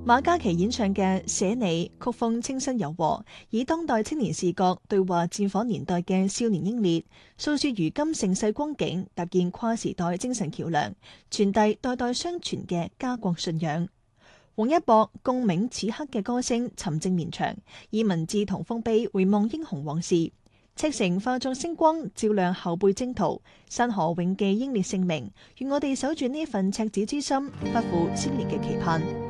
馬嘉祺演唱嘅《寫你》曲風清新柔和，以當代青年視角對話戰火年代嘅少年英烈，訴說如今盛世光景，搭建跨時代精神橋樑，傳遞代代相傳嘅家國信仰。王一博共鳴此刻嘅歌聲沉靜綿長，以文字同豐碑回望英雄往事。赤誠化作星光，照亮後輩征途；山河永記英烈姓名。願我哋守住呢份赤子之心，不負先烈嘅期盼。